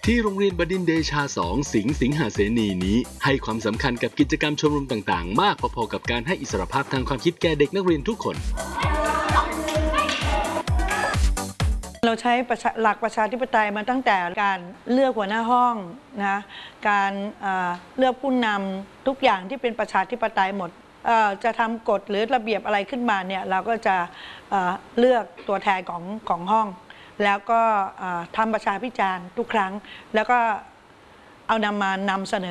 ที่โรงเรียนบดินทร์เดชา 2 สิงหาเสนีนี้ให้ความสำคัญกับกิจกรรมชมรมต่างๆมากพอๆกับการให้อิสรภาพทางความคิดแก่เด็กนักเรียนทุกคนเราใช้หลักประชาธิปไตยมาตั้งแต่การเลือกหัวหน้าห้องนะการเลือกผู้นำทุกอย่างที่เป็นประชาธิปไตยหมดจะทำกฎหรือระเบียบอะไรขึ้นมาเนี่ยเราก็จะเลือกตัวแทนของห้องแล้วก็ทำประชาพิจารณ์ทุกครั้งแล้วก็เอานำเสนอ